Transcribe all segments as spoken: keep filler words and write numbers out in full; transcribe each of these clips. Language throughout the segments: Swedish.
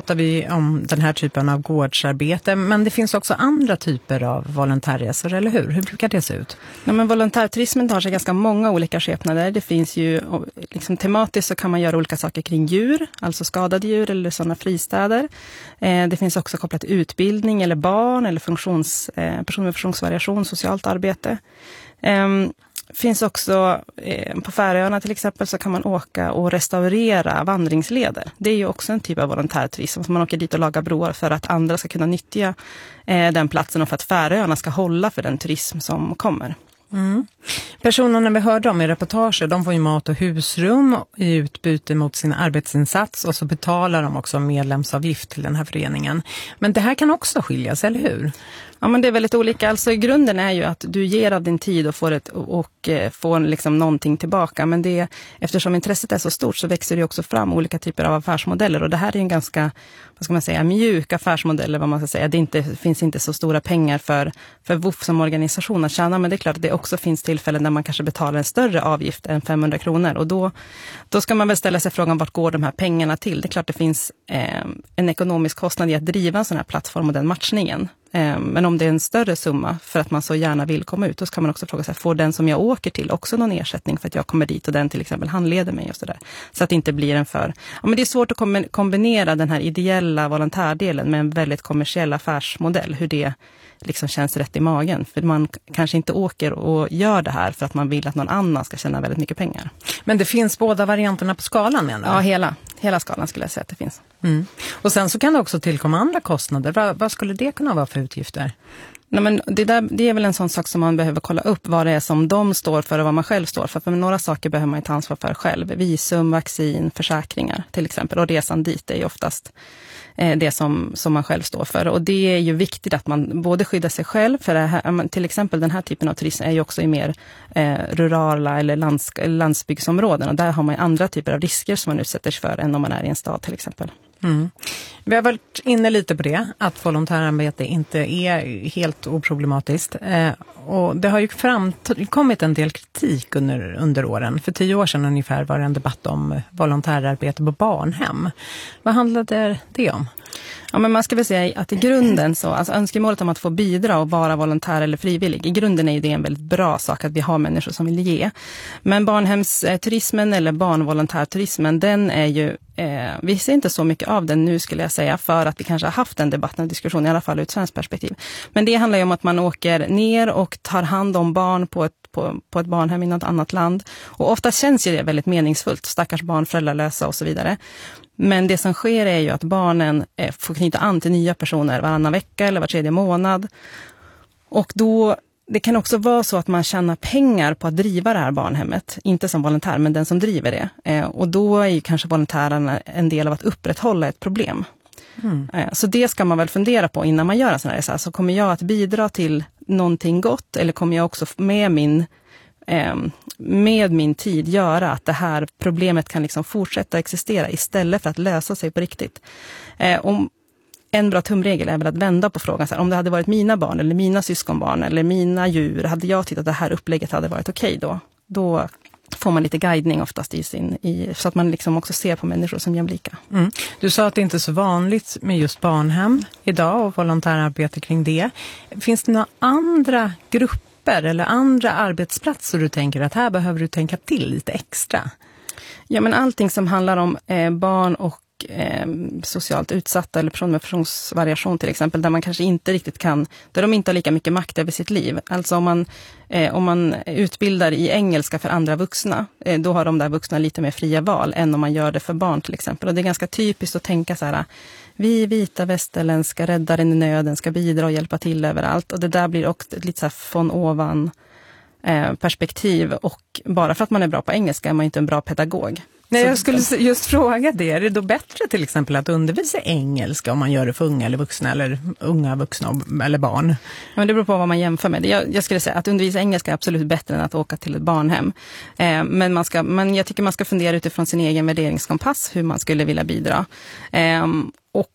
pratar vi om den här typen av gårdsarbete, men det finns också andra typer av volontärresor, eller hur? Hur brukar det se ut? Ja, men volontärturismen har sig ganska många olika skepnader. Det finns ju, liksom tematiskt så kan man göra olika saker kring djur, alltså skadade djur eller sådana fristäder. Eh, det finns också kopplat till utbildning eller barn eller funktions, eh, personer med funktionsvariation, socialt arbete. Eh, finns också eh, på Färöarna till exempel så kan man åka och restaurera vandringsleder. Det är ju också en typ av volontärturism. Man åker dit och lagar broar för att andra ska kunna nyttja eh, den platsen och för att Färöarna ska hålla för den turism som kommer. Mm. Personerna vi hörde om i reportager, de får ju mat och husrum i utbyte mot sin arbetsinsats och så betalar de också medlemsavgift till den här föreningen. Men det här kan också skiljas, eller hur? Ja, men det är väldigt olika. Alltså i grunden är ju att du ger av din tid och får, ett, och, och får liksom någonting tillbaka. Men det, eftersom intresset är så stort så växer det också fram olika typer av affärsmodeller. Och det här är en ganska, vad ska man säga, mjuk affärsmodell, vad man ska säga. Det inte, finns inte så stora pengar för, för W O F som organisation att tjäna. Men det är klart att det också finns tillfällen där man kanske betalar en större avgift än femhundra kronor. Och då, då ska man väl ställa sig frågan, vart går de här pengarna till? Det är klart att det finns eh, en ekonomisk kostnad i att driva en sån här plattform och den matchningen. Men om det är en större summa för att man så gärna vill komma ut, då ska man också fråga sig, får den som jag åker till också någon ersättning för att jag kommer dit och den till exempel handleder mig och sådär. Så att det inte blir en för... Ja, men det är svårt att kombinera den här ideella volontärdelen med en väldigt kommersiell affärsmodell. Hur det liksom känns rätt i magen. För man kanske inte åker och gör det här för att man vill att någon annan ska tjäna väldigt mycket pengar. Men det finns båda varianterna på skalan, menar du? Ja, hela. Hela skalan skulle jag säga att det finns. Mm. Och sen så kan det också tillkomma andra kostnader. Vad, vad skulle det kunna vara för utgifter? Nej, men det, där, det är väl en sån sak som man behöver kolla upp, vad det är som de står för och vad man själv står för. För några saker behöver man ta ansvar för själv. Visum, vaccin, försäkringar till exempel. Och resan dit är ju oftast eh, det som, som man själv står för. Och det är ju viktigt att man både skyddar sig själv. För det här, till exempel den här typen av turism är ju också i mer eh, rurala eller lands, landsbygdsområden. Och där har man andra typer av risker som man utsätter sig för än om man är i en stad till exempel. Mm. Vi har varit inne lite på det, att volontärarbete inte är helt oproblematiskt. Eh, och det har ju framkommit en del kritik under, under åren. För tio år sedan ungefär var det en debatt om volontärarbete på barnhem. Vad handlade det om? Ja, men man ska väl säga att i grunden så, alltså önskemålet om att få bidra och vara volontär eller frivillig, i grunden är ju det en väldigt bra sak att vi har människor som vill ge. Men barnhemsturismen eller barnvolontärturismen, den är ju, eh, vi ser inte så mycket av den nu skulle jag säga, för att vi kanske har haft en debatt, en diskussion i alla fall ur ett svenskt perspektiv. Men det handlar ju om att man åker ner och tar hand om barn på ett På, på ett barnhem i något annat land. Och ofta känns ju det väldigt meningsfullt, stackars barn, föräldralösa och så vidare. Men det som sker är ju att barnen eh, får knyta an till nya personer varannan vecka eller var tredje månad. Och då, det kan också vara så att man tjänar pengar på att driva det här barnhemmet. Inte som volontär, men den som driver det. Eh, och då är ju kanske volontärerna en del av att upprätthålla ett problem. Mm. Eh, så det ska man väl fundera på innan man gör en sån här resa. Så kommer jag att bidra till någonting gott, eller kommer jag också med min eh, med min tid göra att det här problemet kan liksom fortsätta existera istället för att lösa sig på riktigt. Eh, om en bra tumregel är väl att vända på frågan. Så här, om det hade varit mina barn eller mina syskonbarn eller mina djur, hade jag tyckt att det här upplägget hade varit okej då? Då får man lite guidning oftast i sin, i, så att man liksom också ser på människor som jämlika. Mm. Du sa att det inte är så vanligt med just barnhem idag och volontärarbete kring det. Finns det några andra grupper eller andra arbetsplatser du tänker att här behöver du tänka till lite extra? Ja, men allting som handlar om eh, barn och Eh, socialt utsatta eller personer med funktionsvariation till exempel, där man kanske inte riktigt kan, där de inte har lika mycket makt över sitt liv. Alltså om man, eh, om man utbildar i engelska för andra vuxna, eh, då har de där vuxna lite mer fria val än om man gör det för barn till exempel. Och det är ganska typiskt att tänka så här: vi vita västerländska räddaren i nöden ska bidra och hjälpa till överallt. Och det där blir också ett lite så här från ovan eh, perspektiv, och bara för att man är bra på engelska är man inte en bra pedagog. Nej, jag skulle just fråga det. Är det då bättre till exempel att undervisa engelska om man gör det för unga eller vuxna eller unga vuxna eller barn? Ja, det beror på vad man jämför med. Jag, jag skulle säga att undervisa engelska är absolut bättre än att åka till ett barnhem. Eh, men, man ska, men jag tycker man ska fundera utifrån sin egen värderingskompass hur man skulle vilja bidra. Eh, och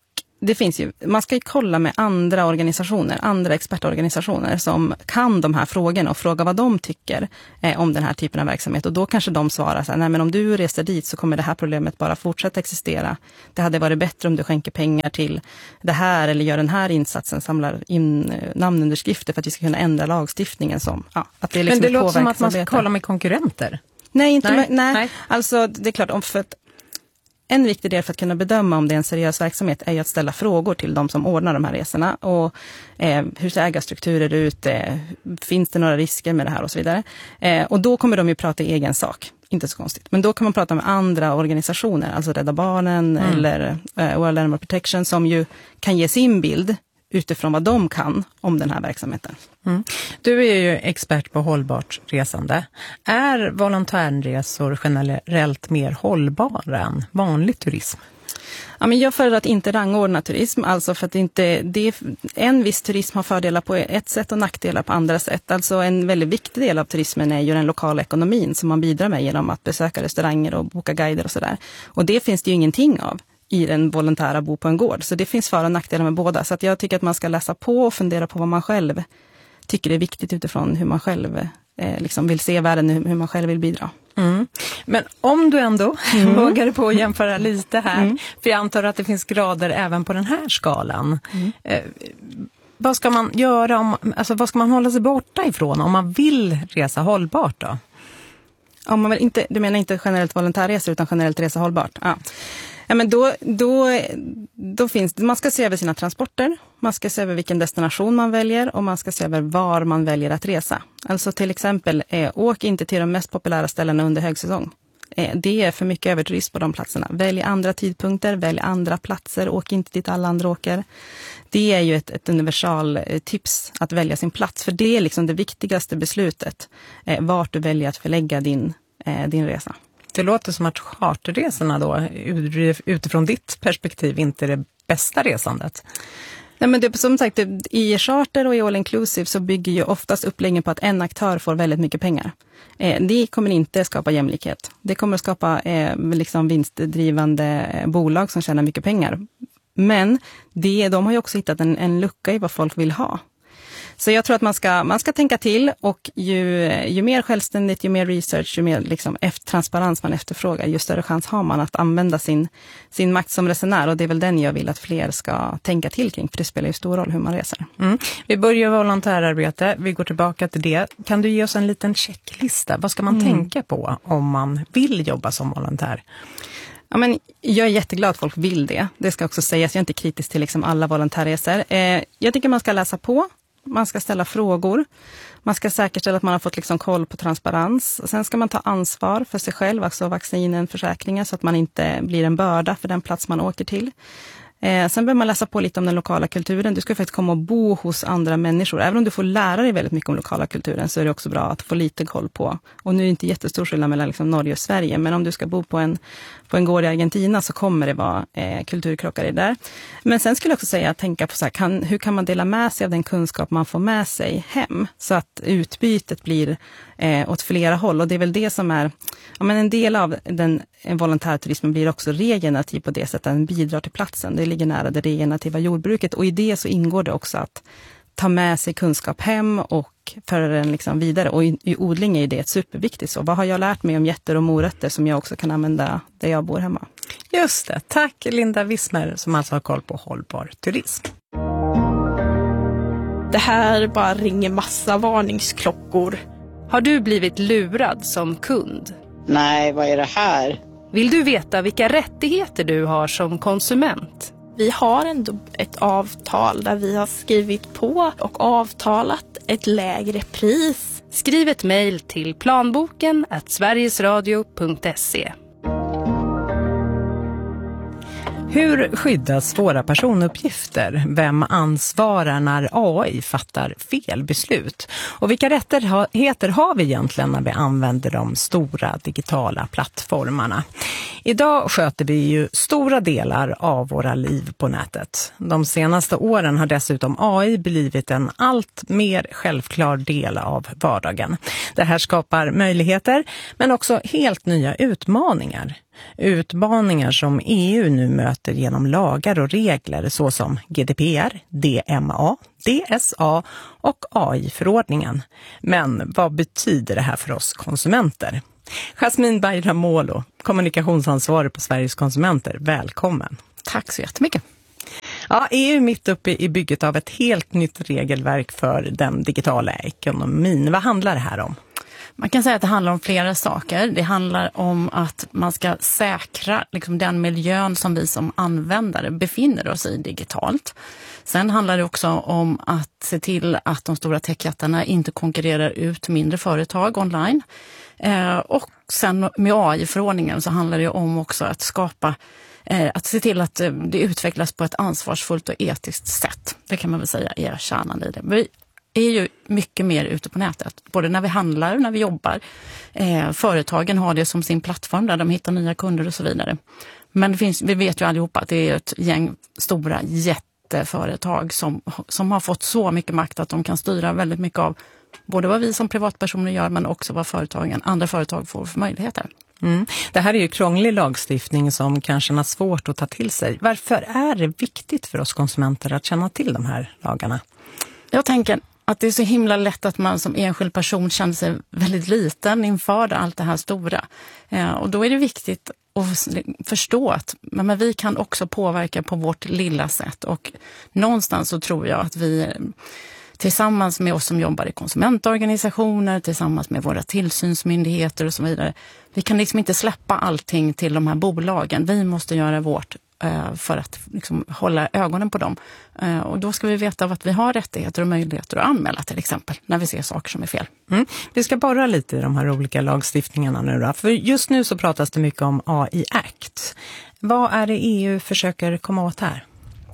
det finns ju, man ska ju kolla med andra organisationer, andra expertorganisationer som kan de här frågorna och fråga vad de tycker eh, om den här typen av verksamhet. Och då kanske de svarar så här, nej men om du reser dit så kommer det här problemet bara fortsätta existera. Det hade varit bättre om du skänker pengar till det här eller gör den här insatsen, samlar in eh, namnunderskrifter för att vi ska kunna ändra lagstiftningen som, ja, att det är liksom. Men det låter som att man ska kolla med konkurrenter. Nej, inte nej, med, nej. nej. Alltså det är klart, om för att en viktig del för att kunna bedöma om det är en seriös verksamhet är ju att ställa frågor till de som ordnar de här resorna. Och eh, hur ser ägarstrukturer ut? Eh, finns det några risker med det här och så vidare? Eh, och då kommer de ju prata i egen sak. Inte så konstigt. Men då kan man prata med andra organisationer, alltså Rädda Barnen mm. eller eh, World Animal Protection, som ju kan ge sin bild utifrån vad de kan om den här verksamheten. Mm. Du är ju expert på hållbart resande. Är volontärresor generellt mer hållbara än vanlig turism? Ja, men jag föredrar att inte rangordna turism, alltså för att inte, det, en viss turism har fördelar på ett sätt och nackdelar på andra sätt. Alltså en väldigt viktig del av turismen är ju den lokala ekonomin som man bidrar med genom att besöka restauranger och boka guider och sådär. Och det finns det ju ingenting av i den volontära bo på en gård. Så det finns för- och nackdelar med båda. Så att jag tycker att man ska läsa på och fundera på vad man själv tycker är viktigt utifrån hur man själv eh, liksom vill se världen, hur, hur man själv vill bidra. Mm. Men om du ändå mm. vågar på att jämföra lite här, mm. för jag antar att det finns grader även på den här skalan. Mm. Eh, vad ska man göra om, alltså vad ska man hålla sig borta ifrån om man vill resa hållbart då? Om man vill inte, du menar inte generellt volontärresor utan generellt resa hållbart? Ja. Ja, men då, då, då finns det, man ska se över sina transporter, man ska se över vilken destination man väljer och man ska se över var man väljer att resa. Alltså till exempel, eh, åk inte till de mest populära ställena under högsäsong. Eh, det är för mycket överturism på de platserna. Välj andra tidpunkter, välj andra platser, åk inte dit alla andra åker. Det är ju ett, ett universal eh, tips att välja sin plats, för det är liksom det viktigaste beslutet, eh, vart du väljer att förlägga din, eh, din resa. Det låter som att charterresorna då, utifrån ditt perspektiv, inte är det bästa resandet. Nej, men det, som sagt, det, i charter och i all inclusive så bygger ju oftast uppläggen på att en aktör får väldigt mycket pengar. Eh, det kommer inte skapa jämlikhet. Det kommer skapa eh, liksom vinstdrivande bolag som tjänar mycket pengar. Men det, de har ju också hittat en, en lucka i vad folk vill ha. Så jag tror att man ska, man ska tänka till, och ju, ju mer självständigt, ju mer research, ju mer liksom efter, transparens man efterfrågar, ju större chans har man att använda sin, sin makt som resenär. Och det är väl den jag vill att fler ska tänka till kring, för det spelar ju stor roll hur man reser. Mm. Vi börjar volontärarbete, vi går tillbaka till det. Kan du ge oss en liten checklista? Vad ska man mm. tänka på om man vill jobba som volontär? Ja, men jag är jätteglad att folk vill det. Det ska också sägas, jag är inte kritisk till liksom alla volontärresor. Eh, jag tycker man ska läsa på. Man ska ställa frågor. Man ska säkerställa att man har fått liksom koll på transparens. Sen ska man ta ansvar för sig själv, alltså vaccinen, försäkringar, så att man inte blir en börda för den plats man åker till. Eh, sen behöver man läsa på lite om den lokala kulturen. Du ska faktiskt komma och bo hos andra människor. Även om du får lära dig väldigt mycket om lokala kulturen, så är det också bra att få lite koll på. Och nu är det inte jättestor skillnad mellan liksom Norge och Sverige. Men om du ska bo på en, på en gård i Argentina så kommer det vara eh, kulturkrockar i där. Men sen skulle jag också säga att tänka på så här, kan, hur kan man dela med sig av den kunskap man får med sig hem? Så att utbytet blir eh, åt flera håll. Och det är väl det som är, ja, men en del av den volontärturismen blir också regenerativ på det sättet att den bidrar till platsen. Det ligger nära det regenerativa jordbruket, och i det så ingår det också att ta med sig kunskap hem och föra den liksom vidare. Och i, i odling är det ett superviktigt. Så vad har jag lärt mig om jätter och morötter som jag också kan använda där jag bor hemma? Just det. Tack Linda Wissmer som alltså har koll på hållbar turism. Det här bara ringer massa varningsklockor. Har du blivit lurad som kund? Nej, vad är det här? Vill du veta vilka rättigheter du har som konsument? Vi har ändå ett avtal där vi har skrivit på och avtalat ett lägre pris. Skriv ett mejl till planboken at sverigesradio punkt se. Hur skyddas våra personuppgifter? Vem ansvarar när A I fattar fel beslut? Och vilka rättigheter har vi egentligen när vi använder de stora digitala plattformarna? Idag sköter vi ju stora delar av våra liv på nätet. De senaste åren har dessutom A I blivit en allt mer självklar del av vardagen. Det här skapar möjligheter men också helt nya utmaningar. Utmaningar som E U nu möter genom lagar och regler såsom G D P R, D M A, D S A och A I-förordningen. Men vad betyder det här för oss konsumenter? Jasmine Bayramoglu, kommunikationsansvarig på Sveriges konsumenter, välkommen. Tack så jättemycket. Ja, E U är mitt uppe i bygget av ett helt nytt regelverk för den digitala ekonomin. Vad handlar det här om? Man kan säga att det handlar om flera saker. Det handlar om att man ska säkra liksom, den miljön som vi som användare befinner oss i digitalt. Sen handlar det också om att se till att de stora techjättarna inte konkurrerar ut mindre företag online. Eh, och sen med A I-förordningen så handlar det om också att skapa eh, att se till att det utvecklas på ett ansvarsfullt och etiskt sätt. Det kan man väl säga är kärnan i det. Vi är ju mycket mer ute på nätet, både när vi handlar och när vi jobbar. Eh, företagen har det som sin plattform där de hittar nya kunder och så vidare. Men det finns, vi vet ju allihopa att det är ett gäng stora jätteföretag som, som har fått så mycket makt att de kan styra väldigt mycket av både vad vi som privatpersoner gör men också vad företagen, andra företag får för möjligheter. Mm. Det här är ju krånglig lagstiftning som kanske är svårt att ta till sig. Varför är det viktigt för oss konsumenter att känna till de här lagarna? Jag tänker att det är så himla lätt att man som enskild person känner sig väldigt liten inför allt det här stora. Eh, och då är det viktigt att förstå att men vi kan också påverka på vårt lilla sätt. Och någonstans så tror jag att vi tillsammans med oss som jobbar i konsumentorganisationer, tillsammans med våra tillsynsmyndigheter och så vidare, vi kan liksom inte släppa allting till de här bolagen. Vi måste göra vårt för att liksom hålla ögonen på dem. Och då ska vi veta att vi har rättigheter och möjligheter att anmäla till exempel när vi ser saker som är fel. Mm. Vi ska borra lite i de här olika lagstiftningarna nu då. För just nu så pratas det mycket om A I Act. Vad är det E U försöker komma åt här?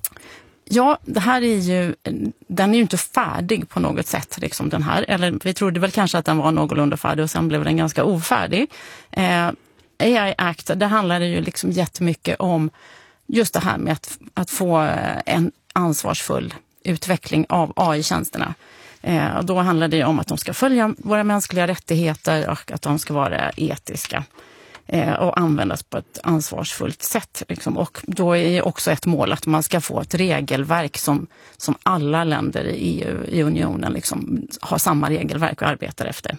Ja, det här är ju, den är ju inte färdig på något sätt, liksom den här. Eller vi trodde väl kanske att den var någorlunda färdig och sen blev den ganska ofärdig. Eh, A I Act, det handlar ju liksom jättemycket om just det här med att, att få en ansvarsfull utveckling av A I-tjänsterna. Eh, och då handlar det om att de ska följa våra mänskliga rättigheter och att de ska vara etiska eh, och användas på ett ansvarsfullt sätt. Liksom. Och då är också ett mål att man ska få ett regelverk som, som alla länder i E U, i unionen liksom, har samma regelverk och arbetar efter.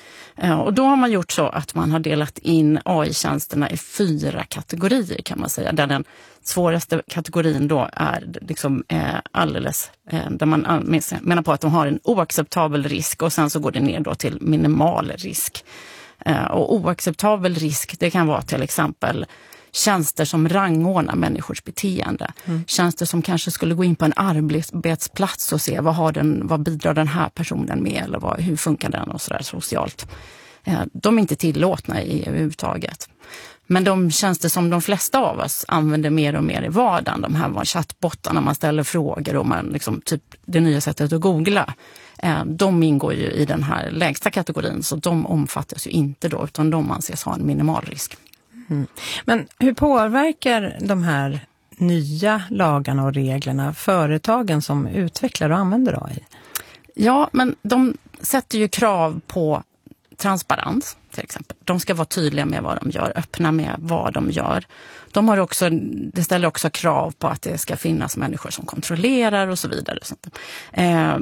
Och då har man gjort så att man har delat in A I-tjänsterna i fyra kategorier kan man säga. Där den svåraste kategorin då är liksom eh, alldeles, eh, där man menar på att de har en oacceptabel risk och sen så går det ner då till minimal risk. Eh, och oacceptabel risk, det kan vara till exempel tjänster som rangordnar människors beteende. Mm. Tjänster som kanske skulle gå in på en arbetsplats och se vad, har den, vad bidrar den här personen med eller vad, hur funkar den och sådär socialt. Eh, de är inte tillåtna i E U överhuvudtaget. Men de tjänster som de flesta av oss använder mer och mer i vardagen, de här var chattbottarna, man ställer frågor och man liksom, typ det nya sättet att googla, eh, de ingår ju i den här lägsta kategorin så de omfattas ju inte då utan de anses ha en minimal risk. Mm. Men hur påverkar de här nya lagarna och reglerna företagen som utvecklar och använder A I? Ja, men de sätter ju krav på transparens till exempel. De ska vara tydliga med vad de gör, öppna med vad de gör. De har också, det ställer också krav på att det ska finnas människor som kontrollerar och så vidare. Eh,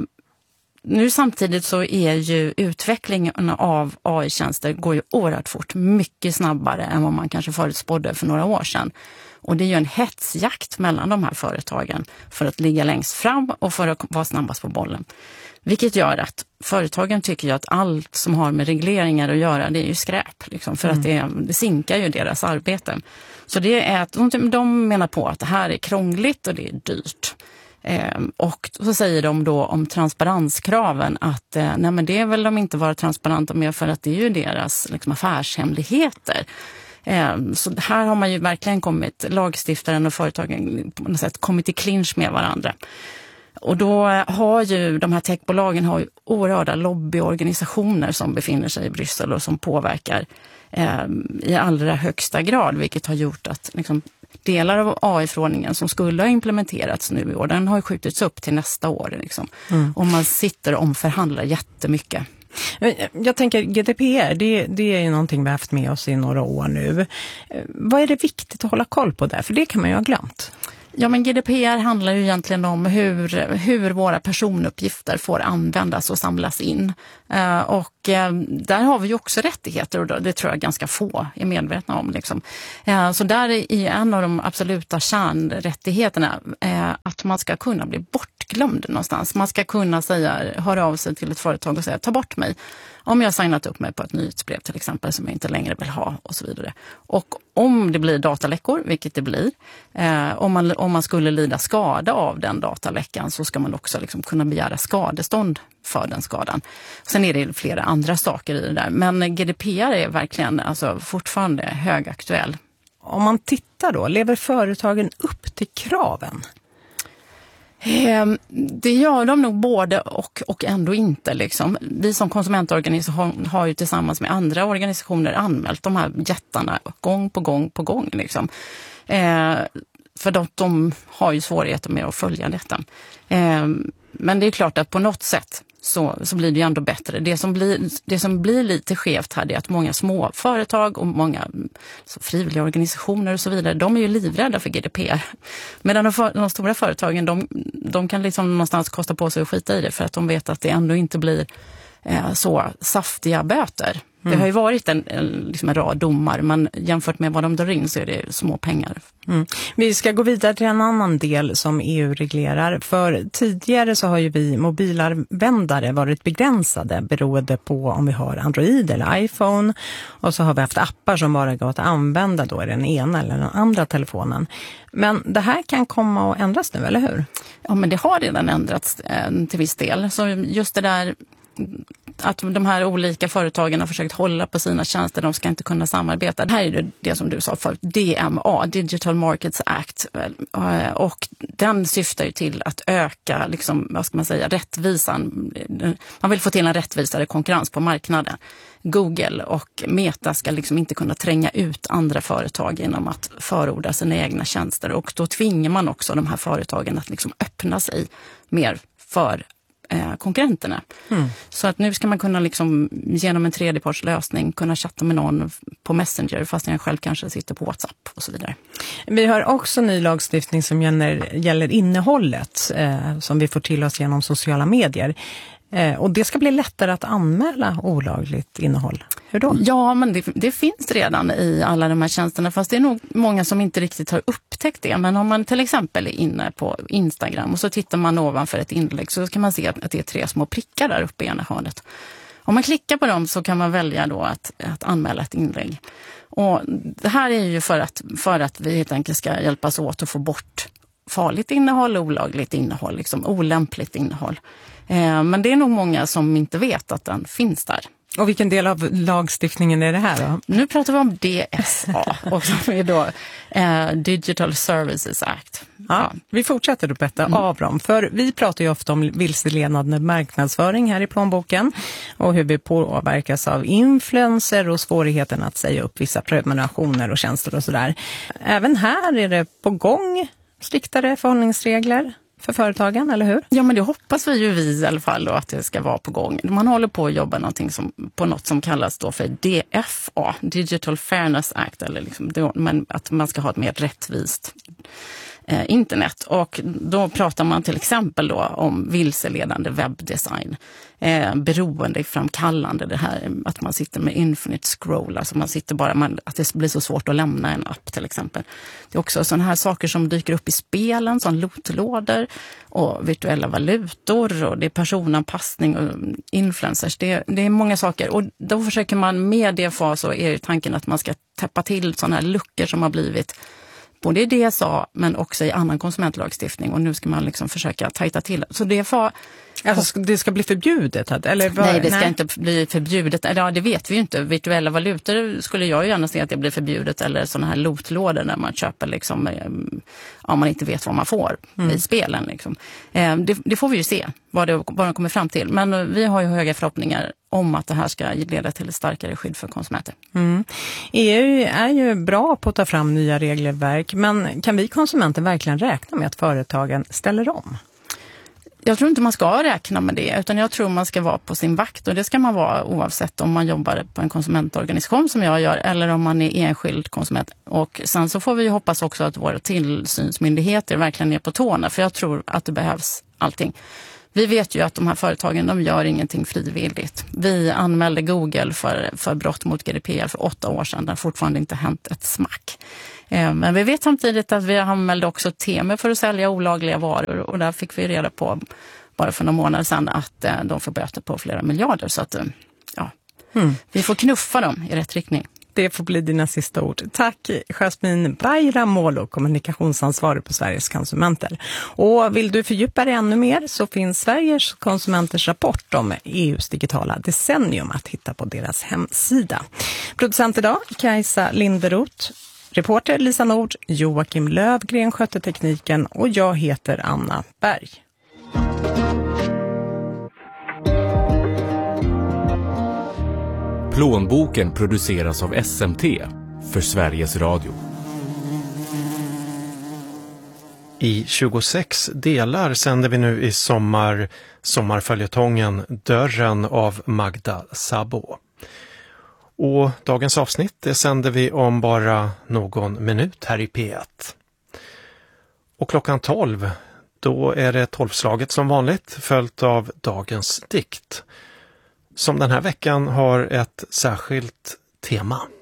Nu samtidigt så är ju utvecklingen av A I-tjänster går ju oerhört fort, mycket snabbare än vad man kanske förutspådde för några år sedan. Och det är ju en hetsjakt mellan de här företagen för att ligga längst fram och för att vara snabbast på bollen. Vilket gör att företagen tycker ju att allt som har med regleringar att göra, det är ju skräp. Liksom, för mm. att det, det sinkar ju deras arbete. Så det är att de, de menar på att det här är krångligt och det är dyrt. Eh, och så säger de då om transparenskraven att eh, nej men det är väl de inte vara transparenta med för att det är ju deras liksom, affärshemligheter. Eh, så här har man ju verkligen kommit, lagstiftaren och företagen på något sätt kommit i clinch med varandra. Och då har ju de här techbolagen har ju oerhörda lobbyorganisationer som befinner sig i Bryssel och som påverkar eh, i allra högsta grad, vilket har gjort att liksom, delar av A I-förordningen som skulle ha implementerats nu i år, den har skjutits upp till nästa år. Liksom. Mm. Och man sitter och omförhandlar jättemycket. Jag tänker G D P R, det, det är ju någonting vi har haft med oss i några år nu. Vad är det viktigt att hålla koll på där? För det kan man ju ha glömt. Ja, men G D P R handlar ju egentligen om hur, hur våra personuppgifter får användas och samlas in. Uh, och uh, där har vi ju också rättigheter och det tror jag ganska få är medvetna om. Liksom. Uh, så där är en av de absoluta kärnrättigheterna uh, att man ska kunna bli bortglömd någonstans. Man ska kunna säga, höra av sig till ett företag och säga ta bort mig. Om jag har signat upp mig på ett nyhetsbrev till exempel som jag inte längre vill ha och så vidare. Och om det blir dataläckor, vilket det blir, eh, om, man, om man skulle lida skada av den dataläckan så ska man också liksom kunna begära skadestånd för den skadan. Sen är det flera andra saker i det där. Men G D P R är verkligen alltså, fortfarande högaktuell. Om man tittar då, lever företagen upp till kraven? Det gör de nog både och, och ändå inte. Liksom. Vi som konsumentorganisation har ju tillsammans med andra organisationer anmält de här jättarna gång på gång på gång. Liksom. Eh, för de, de har ju svårigheter med att följa detta. Eh, men det är klart att på något sätt så, så blir det ju ändå bättre. Det som blir, det som blir lite skevt här är att många små företag och många så frivilliga organisationer och så vidare, de är ju livrädda för G D P R. Medan de, för, de stora företagen, de, de kan liksom någonstans kosta på sig att skita i det för att de vet att det ändå inte blir eh, så saftiga böter. Mm. Det har ju varit en, en, liksom en rad domar, men jämfört med vad de drar in så är det små pengar. Mm. Vi ska gå vidare till en annan del som E U reglerar. För tidigare så har ju vi mobilanvändare varit begränsade beroende på om vi har Android eller iPhone. Och så har vi haft appar som bara går att använda då i den ena eller den andra telefonen. Men det här kan komma att ändras nu, eller hur? Ja, men det har redan ändrats eh, till viss del. Så just det där att de här olika företagen har försökt hålla på sina tjänster, de ska inte kunna samarbeta. Det här är det, det som du sa förut, D M A, Digital Markets Act, och den syftar ju till att öka, liksom, vad ska man säga, rättvisan. Man vill få till en rättvisare konkurrens på marknaden. Google och Meta ska liksom inte kunna tränga ut andra företag genom att förorda sina egna tjänster, och då tvingar man också de här företagen att liksom öppna sig mer för konkurrenterna. Mm. Så att nu ska man kunna liksom genom en tredjepartslösning kunna chatta med någon på Messenger fast jag själv kanske sitter på WhatsApp och så vidare. Vi har också ny lagstiftning som gäller, gäller innehållet eh, som vi får till oss genom sociala medier. Eh, och det ska bli lättare att anmäla olagligt innehåll. Hur då? Ja, men det, det finns redan i alla de här tjänsterna, fast det är nog många som inte riktigt har upptäckt det. Men om man till exempel är inne på Instagram och så tittar man ovanför ett inlägg så kan man se att det är tre små prickar där uppe i ena hörnet. Om man klickar på dem så kan man välja då att, att anmäla ett inlägg. Och det här är ju för att, för att vi helt enkelt ska hjälpas åt att få bort farligt innehåll, olagligt innehåll, liksom olämpligt innehåll. Eh, men det är nog många som inte vet att den finns där. Och vilken del av lagstiftningen är det här då? Nu pratar vi om D S A, och som är då eh, Digital Services Act. Ja, ja. Vi fortsätter att berätta mm. av dem, för vi pratar ju ofta om vilseledande marknadsföring här i plånboken och hur vi påverkas av influencer och svårigheten att säga upp vissa prenumerationer och tjänster och sådär. Även här är det på gång striktare förhållningsregler för företagen, eller hur? Ja, men det hoppas vi ju vi i alla fall då, att det ska vara på gång. Man håller på att jobba någonting som, på något som kallas då för D F A, Digital Fairness Act, eller liksom, det, men att man ska ha ett mer rättvist eh, internet. Och då pratar man till exempel då om vilseledande webbdesign, eh, beroendeframkallande, det här att man sitter med infinite scroll, alltså man sitter bara, man, att det blir så svårt att lämna en app till exempel. Det är också sådana här saker som dyker upp i spelen, som lootlådor och virtuella valutor, och det är personanpassning och influencers. Det, det är många saker, och då försöker man med D F A, så är ju tanken att man ska täppa till sådana här luckor som har blivit både i D S A men också i annan konsumentlagstiftning, och nu ska man liksom försöka tajta till. Så D F A... Alltså det ska bli förbjudet? Eller vad? Nej, det ska Nej. inte bli förbjudet. Ja, det vet vi ju inte. Virtuella valutor skulle jag ju gärna se att det blir förbjudet, eller sådana här lootlådor när man köper liksom, ja, man inte vet vad man får mm. i spelen. Liksom. Det, det får vi ju se vad, det, vad de kommer fram till. Men vi har ju höga förhoppningar om att det här ska leda till ett starkare skydd för konsumenter. Mm. E U är ju bra på att ta fram nya regelverk, men kan vi konsumenter verkligen räkna med att företagen ställer om? Jag tror inte man ska räkna med det, utan jag tror man ska vara på sin vakt, och det ska man vara oavsett om man jobbar på en konsumentorganisation som jag gör eller om man är enskild konsument. Och sen så får vi hoppas också att våra tillsynsmyndigheter verkligen är på tårna, för jag tror att det behövs allting. Vi vet ju att de här företagen, de gör ingenting frivilligt. Vi anmälde Google för, för brott mot G D P R för åtta år sedan. Det har fortfarande inte hänt ett smack. Men vi vet samtidigt att vi anmälde också Temu för att sälja olagliga varor. Och där fick vi reda på bara för några månader sedan att de får böter på flera miljarder. Så att ja, mm. vi får knuffa dem i rätt riktning. Det får bli dina sista ord. Tack Jasmin Bayramoglu, kommunikationsansvarig på Sveriges konsumenter. Och vill du fördjupa dig ännu mer så finns Sveriges konsumenters rapport om E U:s digitala decennium att hitta på deras hemsida. Producent idag Kajsa Linderoth, reporter Lisa Nord, Joakim Lövgren skötte tekniken och jag heter Anna Berg. Plånboken produceras av S M T för Sveriges Radio. I tjugosex delar sänder vi nu i sommar sommarföljetongen Dörren av Magda Sabo. Och dagens avsnitt det sänder vi om bara någon minut här i P ett. Och klockan tolv, då är det tolvslaget som vanligt, följt av dagens dikt. Som den här veckan har ett särskilt tema.